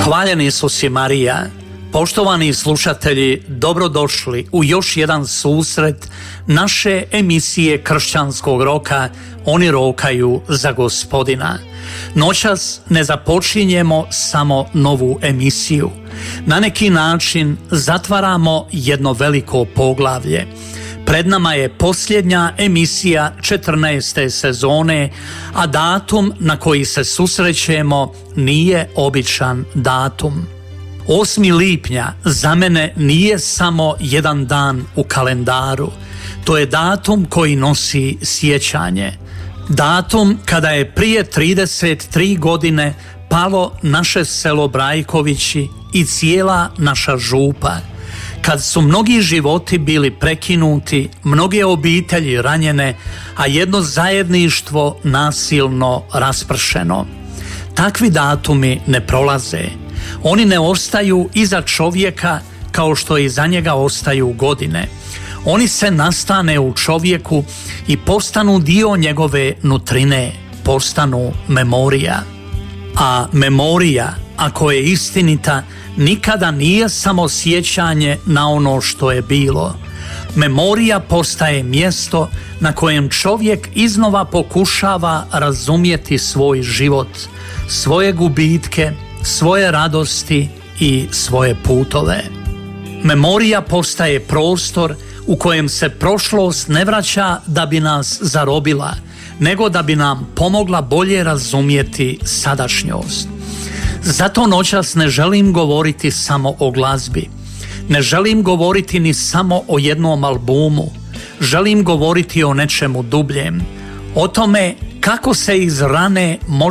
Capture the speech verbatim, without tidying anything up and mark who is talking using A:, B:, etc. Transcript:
A: Hvaljeni Isus i Marija, poštovani slušatelji, dobrodošli u još jedan susret naše emisije Kršćanskog roka Oni rokaju za Gospodina. Noćas ne započinjemo samo novu emisiju. Na neki način zatvaramo jedno veliko poglavlje. Pred nama je posljednja emisija četrnaeste sezone, a datum na koji se susrećemo nije običan datum. osmi lipnja za mene nije samo jedan dan u kalendaru. To je datum koji nosi sjećanje. Datum kada je prije trideset tri godine palo naše selo Brajkovići i cijela naša župa. Kad su mnogi životi bili prekinuti, mnoge obitelji ranjene, a jedno zajedništvo nasilno raspršeno. Takvi datumi ne prolaze. Oni ne ostaju iza čovjeka kao što iza njega ostaju godine. Oni se nastane u čovjeku i postanu dio njegove nutrine, postanu memorija. A memorija, ako je istinita, nikada nije samo sjećanje na ono što je bilo. Memorija postaje mjesto na kojem čovjek iznova pokušava razumjeti svoj život, svoje gubitke, svoje radosti i svoje putove. Memorija postaje prostor u kojem se prošlost ne vraća da bi nas zarobila, nego da bi nam pomogla bolje razumjeti sadašnjost. Zato noćas ne želim govoriti samo o glazbi. Ne želim govoriti ni samo o jednom albumu. Želim govoriti o nečemu dubljem. O tome kako se iz rane može